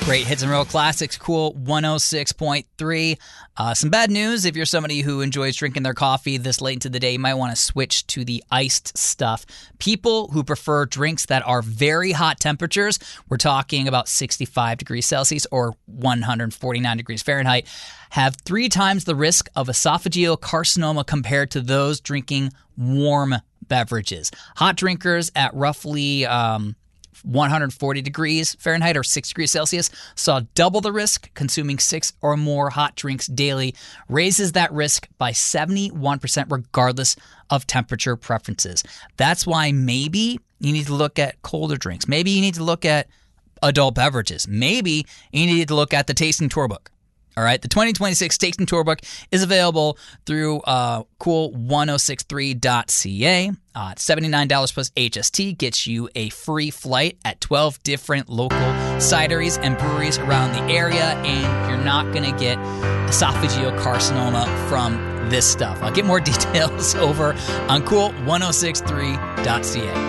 Great hits and real classics, Cool 106.3. Some bad news if you're somebody who enjoys drinking their coffee this late into the day. You might want to switch to the iced stuff. People who prefer drinks that are very hot temperatures, we're talking about 65 degrees Celsius or 149 degrees Fahrenheit, have 3 times the risk of esophageal carcinoma compared to those drinking warm beverages. Hot drinkers at roughly 140 degrees Fahrenheit or 6 degrees Celsius saw double the risk. Consuming 6 or more hot drinks daily raises that risk by 71% regardless of temperature preferences. That's why maybe you need to look at colder drinks. Maybe you need to look at adult beverages. Maybe you need to look at the Tasting Tour Book. All right, the 2026 Tasting Tour Book is available through cool1063.ca. $79 plus HST gets you a free flight at 12 different local cideries and breweries around the area, and you're not going to get esophageal carcinoma from this stuff. I'll get more details over on cool1063.ca.